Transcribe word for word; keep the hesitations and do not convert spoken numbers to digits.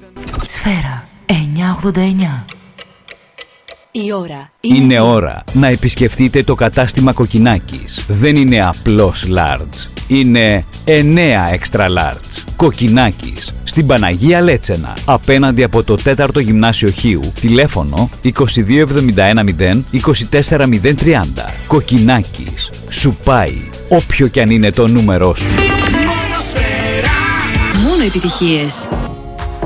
Σφαίρα εννιακόσια ογδόντα εννιά. Η ώρα είναι, είναι ώρα να επισκεφτείτε το κατάστημα Κοκκινάκης. Δεν είναι απλώς large. Είναι εννέα extra large. Κοκκινάκης, στην Παναγία Λέτσενα, απέναντι από το τέταρτο Γυμνάσιο Χίου. Τηλέφωνο είκοσι δύο εβδομήντα ένα μηδέν είκοσι τέσσερα μηδέν τριάντα. Κοκκινάκης, σου πάει όποιο κι αν είναι το νούμερό σου. μόνο επιτυχίες.